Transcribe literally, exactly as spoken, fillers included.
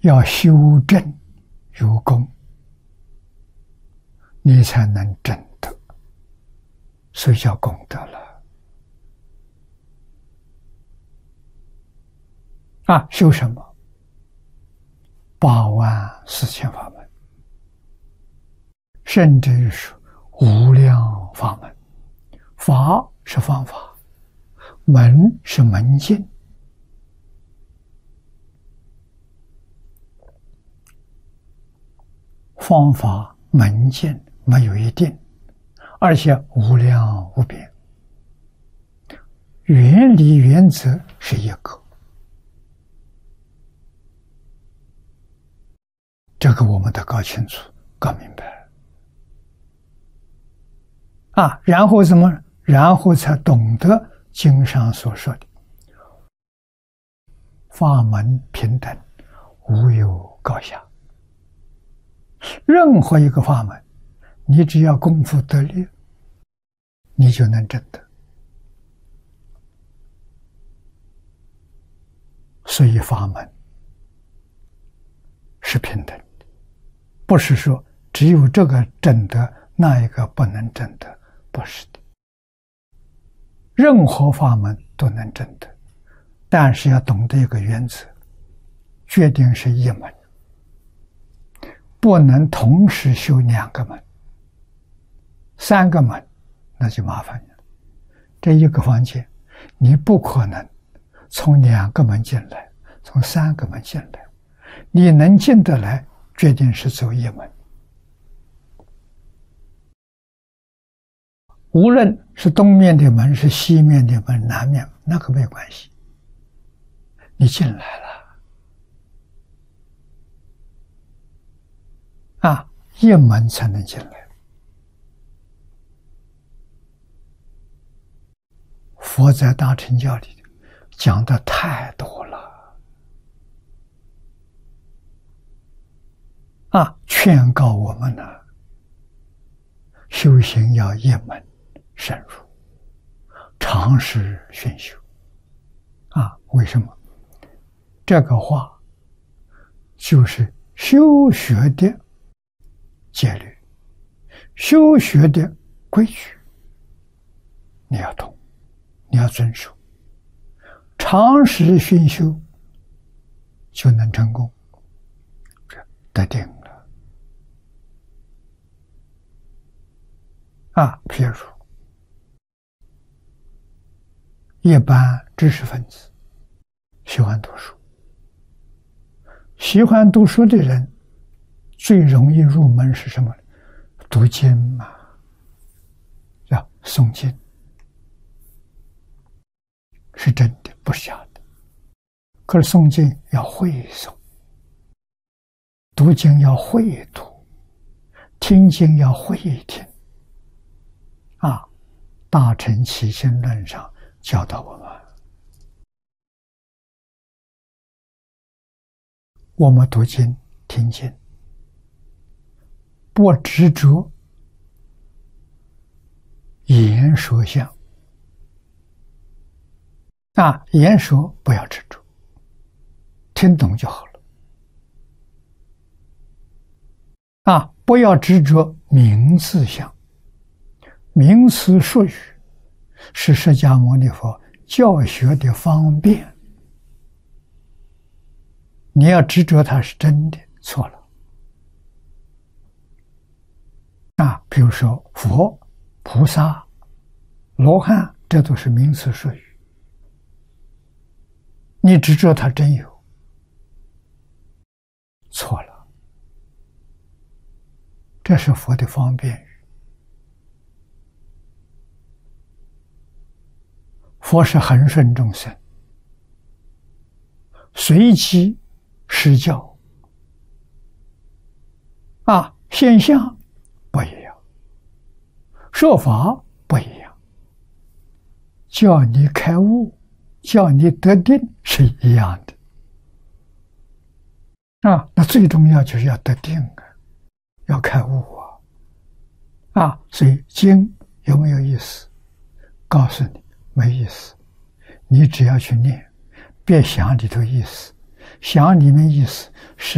要修正有功，你才能证得，所以叫功德了。啊，修什么？八万四千法门，甚至于是无量法门。法是方法，门是门径。方法门径没有一定，而且无量无边。原理原则是一个，这个我们得搞清楚、搞明白啊，然后怎么？然后才懂得经上所说的法门平等，无有高下。任何一个法门，你只要功夫得力，你就能证得。所以法门是平等的，不是说只有这个证得，那一个不能证得，不是的。任何法门都能证得，但是要懂得一个原则，决定是一门，不能同时修两个门、三个门，那就麻烦了。这一个房间，你不可能从两个门进来，从三个门进来，你能进得来，决定是走一门。无论是东面的门，是西面的门，南面，那个没关系，你进来了啊，一门才能进来。佛在大乘教里讲的太多了啊，劝告我们呢，修行要一门深入，长时熏修啊！为什么？这个话就是修学的戒律，修学的规矩，你要懂，你要遵守，长时熏修就能成功，这得定了啊！譬如一般知识分子喜欢读书，喜欢读书的人最容易入门是什么？读经嘛，叫诵经，是真的，不是假的。可是诵经要会诵，读经要会读，听经要会听。啊，《大乘起信论》上教导我们，我们读经听经，不执着言说相啊，言说不要执着，听懂就好了啊，不要执着名字相，名词术语是释迦牟尼佛教学的方便，你要执着它是真的，错了啊！比如说佛、菩萨、罗汉，这都是名词术语，你执着它真有，错了。这是佛的方便语。佛是恒顺众生，随机施教啊，现象不一样，说法不一样，叫你开悟，叫你得定是一样的啊。那最重要就是要得定啊，要开悟啊啊！所以经有没有意思？告诉你没意思，你只要去念，别想里头意思，想里面意思是